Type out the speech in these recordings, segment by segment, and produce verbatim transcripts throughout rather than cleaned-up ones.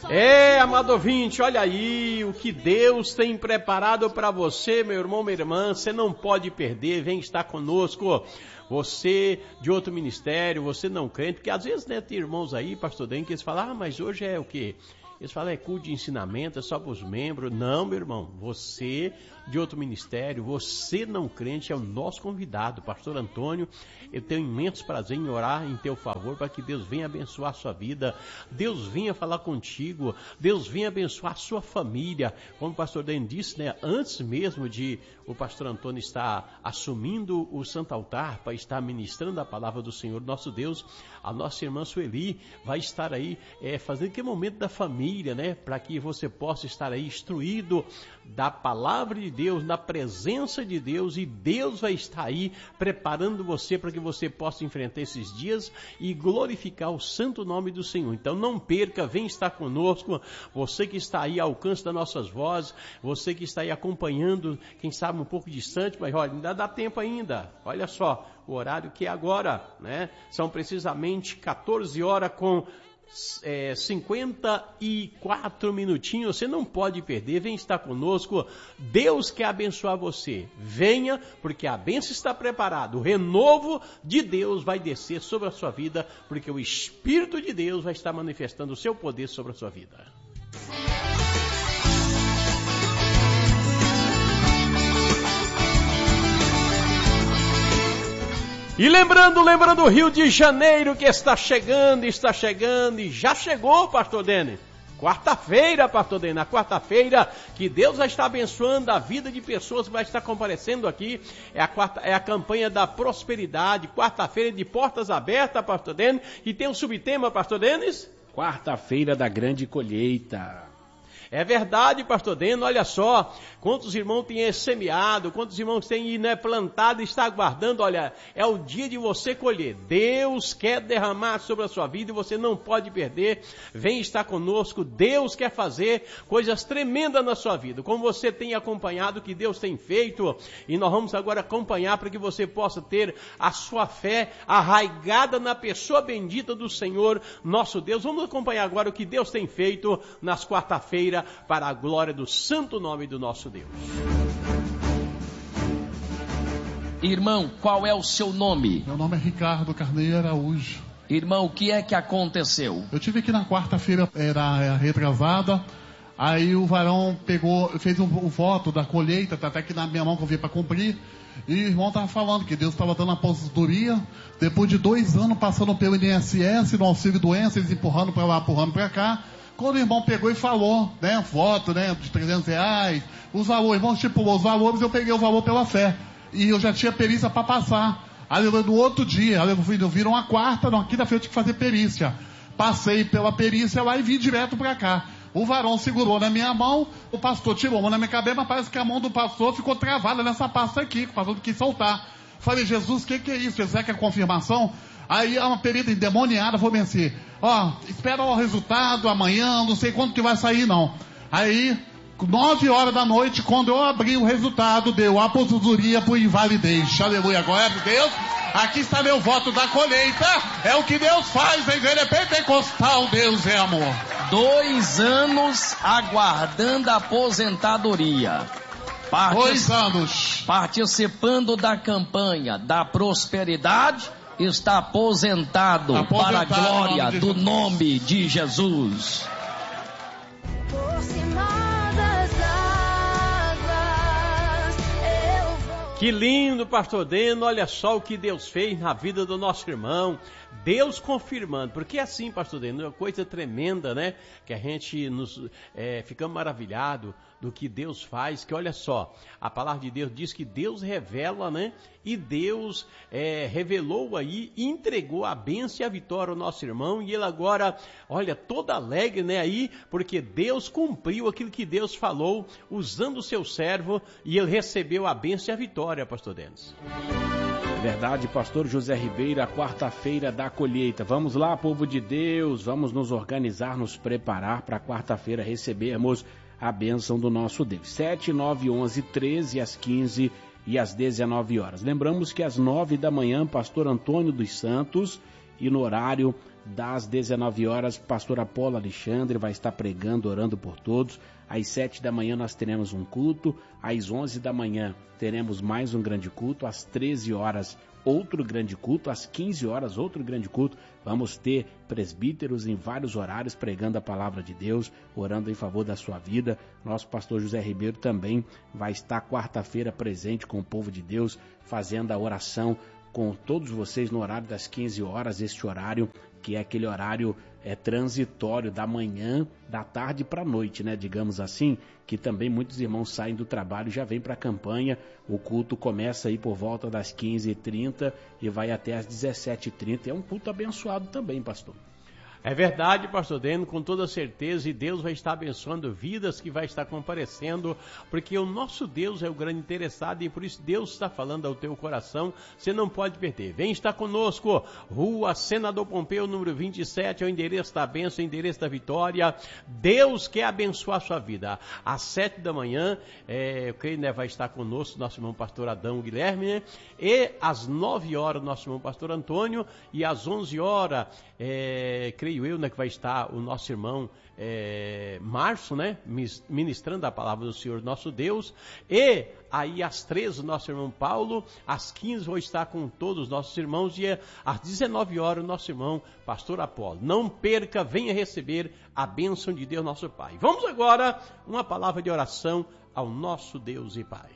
É, amado ouvinte, olha aí o que Deus tem preparado para você, meu irmão, minha irmã. Você não pode perder, vem estar conosco. Você de outro ministério, você não crente, porque às vezes, né, tem irmãos aí, pastor Den, que eles falam, ah, mas hoje é o quê? Eles falam, é culto de ensinamento, é só para os membros. Não, meu irmão, você de outro ministério, você não crente, é o nosso convidado, pastor Antônio. Eu tenho imenso prazer em orar em teu favor para que Deus venha abençoar a sua vida, Deus venha falar contigo, Deus venha abençoar a sua família. Como o pastor Dan disse, né, antes mesmo de o pastor Antônio estar assumindo o santo altar para estar ministrando a palavra do Senhor nosso Deus, a nossa irmã Sueli vai estar aí é, fazendo aquele momento da família, né, para que você possa estar aí instruído da palavra de Deus, na presença de Deus, e Deus vai estar aí preparando você para que você possa enfrentar esses dias e glorificar o santo nome do Senhor. Então não perca, vem estar conosco, você que está aí ao alcance das nossas vozes, você que está aí acompanhando, quem sabe um pouco distante, mas olha, ainda dá tempo ainda, olha só, o horário que é agora, né? São precisamente quatorze horas com É, cinquenta e quatro minutinhos, você não pode perder, vem estar conosco, Deus quer abençoar você, venha, porque a bênção está preparada, o renovo de Deus vai descer sobre a sua vida, porque o Espírito de Deus vai estar manifestando o seu poder sobre a sua vida. E lembrando, lembrando o Rio de Janeiro que está chegando, está chegando e já chegou, pastor Dene. Quarta-feira, pastor Dene, na quarta-feira que Deus vai estar abençoando a vida de pessoas que vai estar comparecendo aqui. É a, quarta, é a campanha da prosperidade, quarta-feira de portas abertas, pastor Dene. E tem um subtema, pastor Denis? Quarta-feira da grande colheita. É verdade, pastor Deno, olha só, quantos irmãos têm semeado, quantos irmãos têm né, plantado e está aguardando, olha, é o dia de você colher. Deus quer derramar sobre a sua vida e você não pode perder. Vem estar conosco, Deus quer fazer coisas tremendas na sua vida, como você tem acompanhado o que Deus tem feito, e nós vamos agora acompanhar para que você possa ter a sua fé arraigada na pessoa bendita do Senhor, nosso Deus. Vamos acompanhar agora o que Deus tem feito nas quarta-feiras, para a glória do santo nome do nosso Deus. Irmão, qual é o seu nome? Meu nome é Ricardo Carneiro Araújo. Irmão, o que é que aconteceu? Eu tive aqui na quarta-feira, era retrasada, aí o varão pegou, fez o um, um voto da colheita, tá até aqui na minha mão que eu vi para cumprir, e o irmão estava falando que Deus estava dando a aposentadoria, depois de dois anos passando pelo I N S S, no auxílio doença, eles empurrando para lá, empurrando para cá. Quando o irmão pegou e falou, né, voto, né, de trezentos reais, os valores, o irmão estipulou os valores, eu peguei o valor pela fé. E eu já tinha perícia para passar. Aí no outro dia, viram uma quarta, na quinta-feira eu tinha que fazer perícia. Passei pela perícia lá e vim direto para cá. O varão segurou na minha mão, o pastor tirou a mão na minha cabeça, mas parece que a mão do pastor ficou travada nessa pasta aqui, que o pastor não quis soltar. Falei, Jesus, o que, que é isso? Será que é confirmação? Aí uma perita endemoniada falou assim, ó, oh, espera o resultado amanhã, não sei quanto que vai sair não. Aí, nove horas da noite, quando eu abri o resultado, deu aposentadoria por invalidez. Aleluia, glória a Deus. Aqui está meu voto da colheita. É o que Deus faz, a igreja é pentecostal, Deus é amor. Dois anos aguardando a aposentadoria. Partic... Dois anos. Participando da campanha da prosperidade, está aposentado, aposentado para a glória do nome de Jesus. Por cima das águas, eu vou... Que lindo, pastor Deno, olha só o que Deus fez na vida do nosso irmão. Deus confirmando, porque assim, pastor Deno, é uma coisa tremenda, né? Que a gente nos é, fica maravilhado do que Deus faz, que olha só, a palavra de Deus diz que Deus revela, né? E Deus é, revelou aí, entregou a bênção e a vitória ao nosso irmão, e ele agora, olha, todo alegre, né? Aí, porque Deus cumpriu aquilo que Deus falou, usando o seu servo, e ele recebeu a bênção e a vitória, pastor Denis. Verdade, pastor José Ribeiro, a quarta-feira da colheita. Vamos lá, povo de Deus, vamos nos organizar, nos preparar para quarta-feira recebermos a bênção do nosso Deus. sete, nove, onze, treze, às quinze e às dezenove horas. Lembramos que às nove da manhã, pastor Antônio dos Santos, e no horário das dezenove horas, pastor Apolo Alexandre vai estar pregando, orando por todos. Às sete da manhã nós teremos um culto, às onze da manhã teremos mais um grande culto, às treze horas outro grande culto, às quinze horas outro grande culto. Vamos ter presbíteros em vários horários pregando a palavra de Deus, orando em favor da sua vida. Nosso pastor José Ribeiro também vai estar quarta-feira presente com o povo de Deus, fazendo a oração com todos vocês no horário das quinze horas, este horário que é aquele horário é, transitório da manhã, da tarde para a noite, né? Digamos assim, que também muitos irmãos saem do trabalho e já vêm para a campanha. O culto começa aí por volta das quinze e trinta e vai até às dezessete e trinta. É um culto abençoado também, pastor. É verdade, pastor Deno, com toda certeza, e Deus vai estar abençoando vidas que vai estar comparecendo, porque o nosso Deus é o grande interessado e por isso Deus está falando ao teu coração, você não pode perder. Vem estar conosco, Rua Senador Pompeu, número vinte e sete, é o endereço da bênção, o endereço da vitória. Deus quer abençoar a sua vida. Às sete da manhã, é, eu creio, né, vai estar conosco nosso irmão pastor Adão Guilherme, né? E às nove horas, nosso irmão pastor Antônio, e às onze horas, é, creio eu, né, que vai estar o nosso irmão é, Márcio, né, ministrando a palavra do Senhor nosso Deus. E aí às treze o nosso irmão Paulo, às quinze vou estar com todos os nossos irmãos e às dezenove horas o nosso irmão pastor Apolo. Não perca, venha receber a bênção de Deus nosso Pai. Vamos agora uma palavra de oração ao nosso Deus e Pai.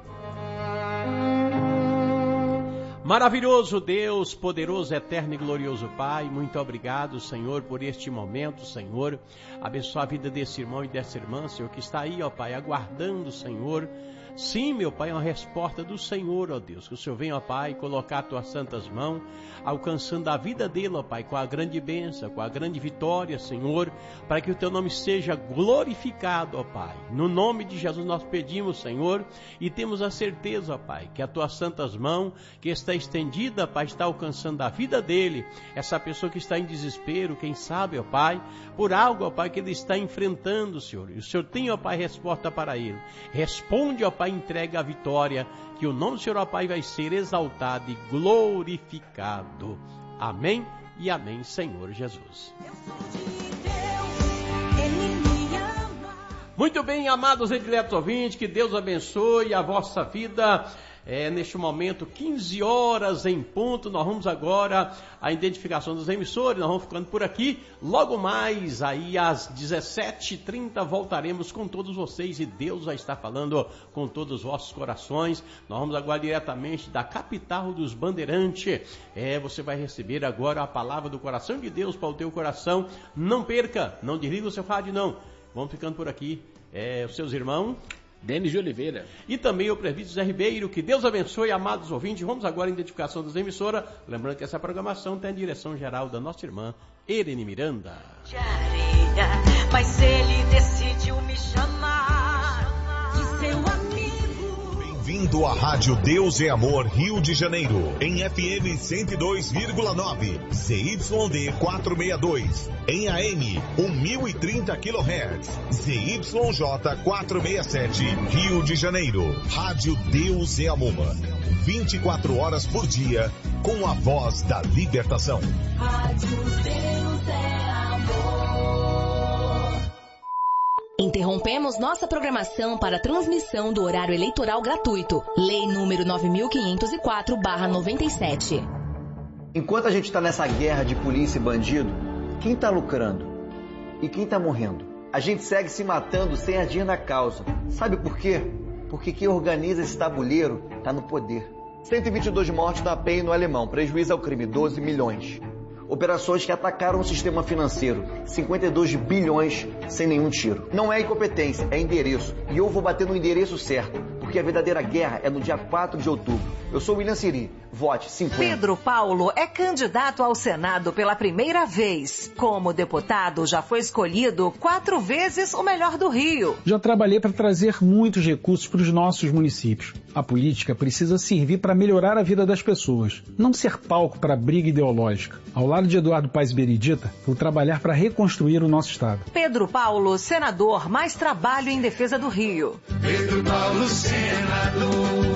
Maravilhoso Deus, poderoso, eterno e glorioso Pai, muito obrigado, Senhor, por este momento, Senhor. Abençoa a vida desse irmão e dessa irmã, Senhor, que está aí, ó Pai, aguardando, Senhor. Sim, meu Pai, uma resposta do Senhor, ó Deus, que o Senhor venha, ó Pai, colocar as tuas santas mãos, alcançando a vida dele, ó Pai, com a grande bênção, com a grande vitória, Senhor, para que o teu nome seja glorificado, ó Pai. No nome de Jesus nós pedimos, Senhor, e temos a certeza, ó Pai, que as tuas santas mãos, que está estendida, Pai, está alcançando a vida dele, essa pessoa que está em desespero, quem sabe, ó Pai, por algo, ó Pai, que ele está enfrentando, Senhor, e o Senhor tem, ó Pai, resposta para ele. Responde, ó Pai, entrega a vitória, que o nome do Senhor, ó Pai, vai ser exaltado e glorificado. Amém e amém, Senhor Jesus. Muito bem, amados e diletos ouvintes, que Deus abençoe a vossa vida. É, neste momento, quinze horas em ponto, nós vamos agora à identificação dos emissores, nós vamos ficando por aqui. Logo mais, aí às dezessete e trinta, voltaremos com todos vocês e Deus vai estar falando com todos os vossos corações. Nós vamos agora diretamente da capital dos Bandeirantes. É, você vai receber agora a palavra do coração de Deus para o teu coração. Não perca, não desliga o seu rádio não. Vamos ficando por aqui. É, os seus irmãos... Denis de Oliveira. E também o presbítero José Ribeiro. Que Deus abençoe, amados ouvintes. Vamos agora à identificação das emissoras. Lembrando que essa programação tem a direção geral da nossa irmã Irene Miranda. De areia, mas ele decidiu me chamar de seu amigo. Bem-vindo à Rádio Deus é Amor Rio de Janeiro, em F M cento e dois vírgula nove, Z Y D quatrocentos e sessenta e dois, em A M mil e trinta quilohertz, Z Y J quatrocentos e sessenta e sete, Rio de Janeiro. Rádio Deus é Amor, vinte e quatro horas por dia, com a voz da libertação. Rádio Deus é Amor. Interrompemos nossa programação para transmissão do horário eleitoral gratuito. Lei número nove mil quinhentos e quatro barra noventa e sete. Enquanto a gente está nessa guerra de polícia e bandido, quem está lucrando? E quem está morrendo? A gente segue se matando sem agir na causa. Sabe por quê? Porque quem organiza esse tabuleiro está no poder. cento e vinte e dois mortes na P E I no Alemão, prejuízo ao crime, doze milhões. Operações que atacaram o sistema financeiro, cinquenta e dois bilhões sem nenhum tiro. Não é incompetência, é endereço. E eu vou bater no endereço certo, porque a verdadeira guerra é no dia quatro de outubro. Eu sou William Siri, vote cinquenta. Pedro Paulo é candidato ao Senado pela primeira vez. Como deputado, já foi escolhido quatro vezes o melhor do Rio. Já trabalhei para trazer muitos recursos para os nossos municípios. A política precisa servir para melhorar a vida das pessoas, não ser palco para briga ideológica. Ao lado de Eduardo Paes Beredita, vou trabalhar para reconstruir o nosso estado. Pedro Paulo, senador, mais trabalho em defesa do Rio. Pedro Paulo, senador.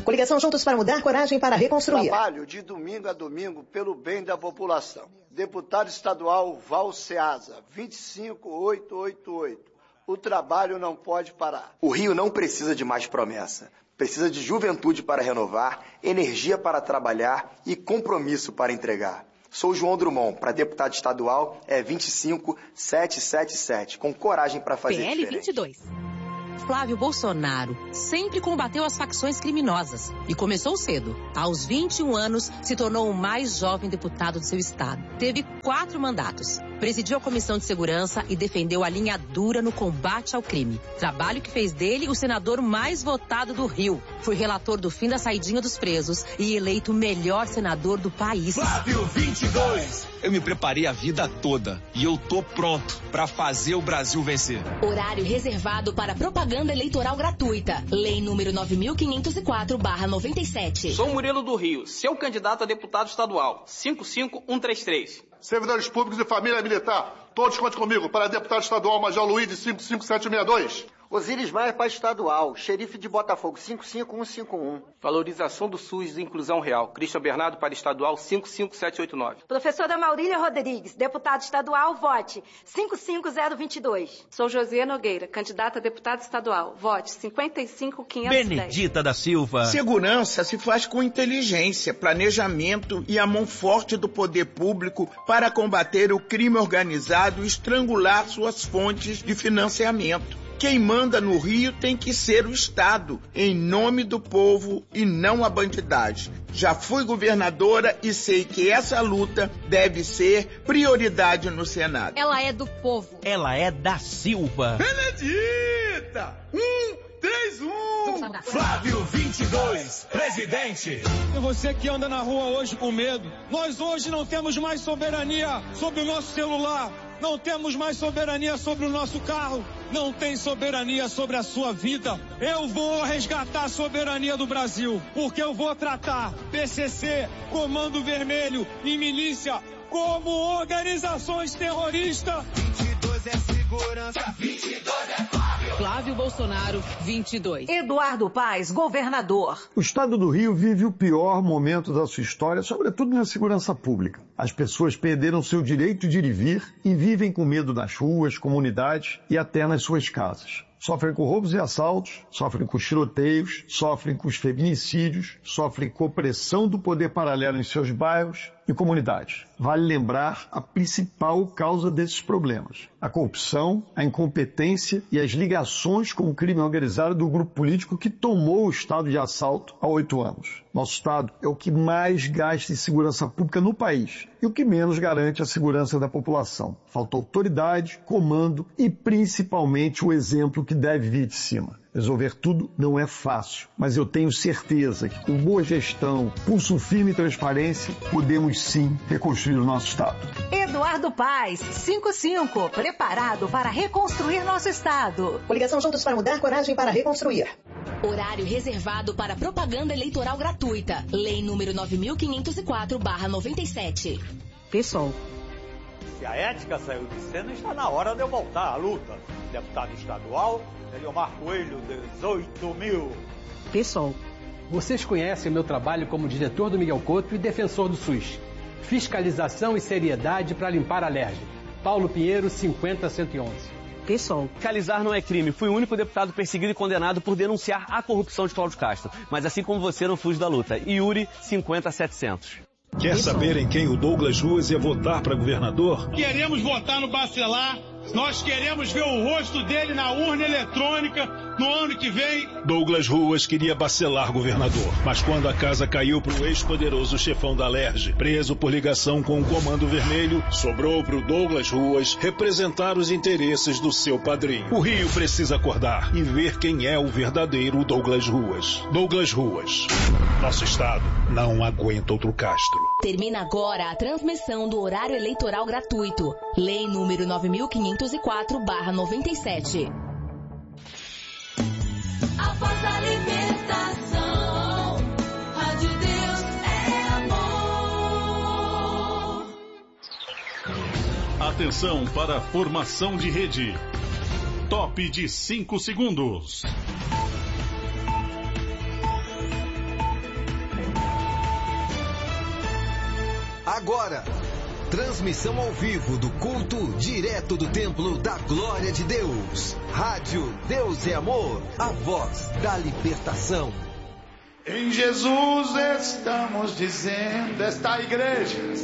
Coligação Juntos para Mudar, coragem para reconstruir. Trabalho de domingo a domingo pelo bem da população. Deputado estadual Val Ceasa, vinte e cinco mil oitocentos e oitenta e oito. O trabalho não pode parar. O Rio não precisa de mais promessa. Precisa de juventude para renovar, energia para trabalhar e compromisso para entregar. Sou João Drummond, para deputado estadual é vinte e cinco mil setecentos e setenta e sete, com coragem para fazer P L diferente. vinte e dois. Flávio Bolsonaro sempre combateu as facções criminosas e começou cedo. Aos vinte e um anos, se tornou o mais jovem deputado do seu estado. Teve quatro mandatos. Presidiu a Comissão de Segurança e defendeu a linha dura no combate ao crime. Trabalho que fez dele o senador mais votado do Rio. Foi relator do fim da saidinha dos presos e eleito o melhor senador do país. Flávio vinte e dois. Eu me preparei a vida toda e eu tô pronto para fazer o Brasil vencer. Horário reservado para propaganda eleitoral gratuita. Lei número nove mil quinhentos e quatro barra noventa e sete. Sou Murilo do Rio, seu candidato a deputado estadual. cinco cinco um três três. Servidores públicos e família militar, todos contem comigo para deputado estadual Major Luiz de cinco cinco sete seis dois. Osíris Maia para estadual, xerife de Botafogo, cinco cinco um cinco um. Valorização do SUS e inclusão real. Cristian Bernardo para estadual, cinco cinco sete oito nove. Professora Maurília Rodrigues, deputado estadual, vote cinco cinco zero dois dois. Sou Josia Nogueira, candidata a deputada estadual, vote cinquenta e cinco quinhentos e dez. Benedita da Silva. Segurança se faz com inteligência, planejamento e a mão forte do poder público para combater o crime organizado e estrangular suas fontes de financiamento. Quem manda no Rio tem que ser o Estado, em nome do povo e não a bandidagem. Já fui governadora e sei que essa luta deve ser prioridade no Senado. Ela é do povo. Ela é da Silva. Benedita! Um, três, um! Flávio vinte e dois, presidente. E você que anda na rua hoje com medo, nós hoje não temos mais soberania sobre o nosso celular. Não temos mais soberania sobre o nosso carro. Não tem soberania sobre a sua vida. Eu vou resgatar a soberania do Brasil. Porque eu vou tratar P C C, Comando Vermelho e milícia como organizações terroristas. vinte e dois é segurança, vinte e dois é Flávio. Flávio Bolsonaro, vinte e dois. Eduardo Paes, governador. O estado do Rio vive o pior momento da sua história, sobretudo na segurança pública. As pessoas perderam seu direito de ir e vir e vivem com medo nas ruas, comunidades e até nas suas casas. Sofrem com roubos e assaltos, sofrem com tiroteios, sofrem com os feminicídios, sofrem com opressão do poder paralelo em seus bairros e comunidades. Vale lembrar a principal causa desses problemas: a corrupção, a incompetência e as ligações com o crime organizado do grupo político que tomou o estado de assalto há oito anos. Nosso estado é o que mais gasta em segurança pública no país e o que menos garante a segurança da população. Falta autoridade, comando e principalmente o exemplo que deve vir de cima. Resolver tudo não é fácil, mas eu tenho certeza que com boa gestão, pulso firme e transparência, podemos sim reconstruir o nosso estado. Eduardo Paes, cinco cinco, preparado para reconstruir nosso estado. Coligação Juntos para Mudar, coragem para reconstruir. Horário reservado para propaganda eleitoral gratuita. Lei número nove mil quinhentos e quatro barra noventa e sete. Pessoal. Se a ética saiu de cena, está na hora de eu voltar à luta. Deputado estadual, Eliomar Coelho, dezoito mil. Pessoal. Vocês conhecem meu trabalho como diretor do Miguel Couto e defensor do SUS. Fiscalização e seriedade para limpar a alergia. Paulo Pinheiro, cinquenta cento e onze. Pessoal. Fiscalizar não é crime. Fui o único deputado perseguido e condenado por denunciar a corrupção de Cláudio Castro. Mas assim como você, não fujo da luta. Yuri, cinquenta setecentos. Quer saber em quem o Douglas Ruas ia votar para governador? Queremos votar no Bacelar. Nós queremos ver o rosto dele na urna eletrônica no ano que vem. Douglas Ruas queria bacelar governador, mas quando a casa caiu para o ex-poderoso chefão da Alerj, preso por ligação com o Comando Vermelho, sobrou para o Douglas Ruas representar os interesses do seu padrinho. O Rio precisa acordar e ver quem é o verdadeiro Douglas Ruas. Douglas Ruas. Nosso estado não aguenta outro Castro. Termina agora a transmissão do horário eleitoral gratuito. Lei número nove mil quinhentos e quatro barra noventa e sete. Após a libertação, Rádio Deus é amor. Atenção para a formação de rede. Top de cinco segundos. agora. Transmissão ao vivo do culto direto do Templo da Glória de Deus. Rádio Deus é Amor, a voz da libertação. Em Jesus estamos dizendo, esta igreja